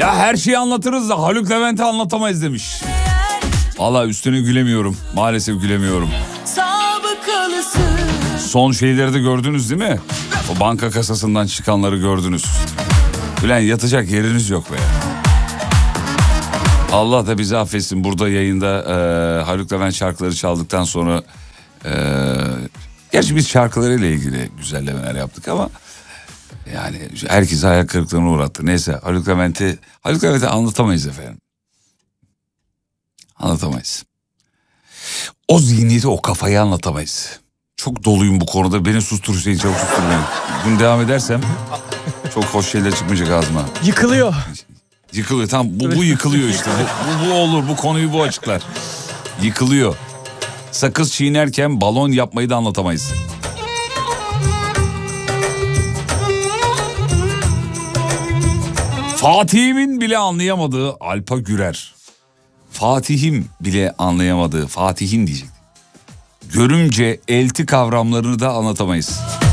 Ya her şeyi anlatırız da Haluk Levent'i anlatamayız demiş. Valla üstüne gülemiyorum. Maalesef gülemiyorum. Son şeyleri de gördünüz değil mi? O banka kasasından çıkanları gördünüz. Ulan yatacak yeriniz yok be. Allah da bizi affetsin. Burada yayında Haluk Levent şarkıları çaldıktan sonra... gerçi biz şarkılarıyla ilgili güzellemeler yaptık ama... Yani herkese hayal kırıklığına uğrattı. Neyse Haluk Levent'i anlatamayız efendim. Anlatamayız. O zihniyeti, o kafayı anlatamayız. Çok doluyum bu konuda. Beni sustur Hüseyin, çabuk sustur beni. Bugün devam edersem çok hoş şeyler çıkmayacak ağzıma. Yıkılıyor. Yıkılıyor, tamam, bu yıkılıyor işte. Bu olur, bu konuyu bu açıklar. Yıkılıyor. Sakız çiğnerken balon yapmayı da anlatamayız. Fatih'imin bile anlayamadığı Alpa Gürer. Fatih'im bile anlayamadığı, Fatih'in diyecek. Görümce elti kavramlarını da anlatamayız.